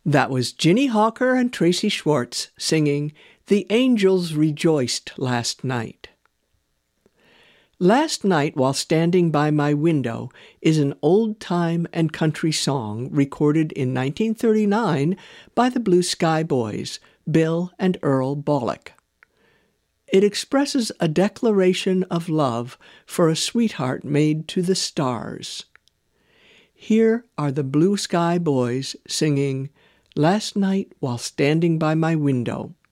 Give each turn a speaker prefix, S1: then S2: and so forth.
S1: That was Ginny Hawker and Tracy Schwartz singing "The Angels Rejoiced Last Night." "Last Night While Standing by My Window" is an old-time and country song recorded in 1939 by the Blue Sky Boys, Bill and Earl Bollock. It expresses a declaration of love for a sweetheart made to the stars. Here are the Blue Sky Boys singing "Last Night While Standing by My Window."